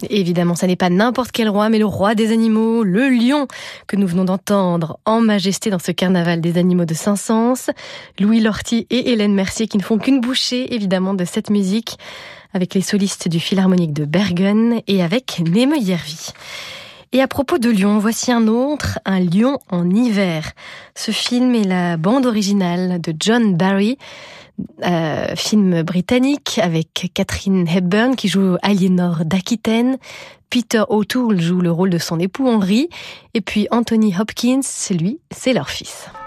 Évidemment, ça n'est pas n'importe quel roi, mais le roi des animaux, le lion, que nous venons d'entendre en majesté dans ce carnaval des animaux de Saint-Saëns. Louis Lorty et Hélène Mercier qui ne font qu'une bouchée, évidemment, de cette musique, avec les solistes du Philharmonique de Bergen et avec Neme Järvi. Et à propos de Lyon, voici un autre, Un lion en hiver. Ce film est la bande originale de John Barry, film britannique avec Katharine Hepburn qui joue Aliénor d'Aquitaine, Peter O'Toole joue le rôle de son époux Henry, et puis Anthony Hopkins, lui, c'est leur fils.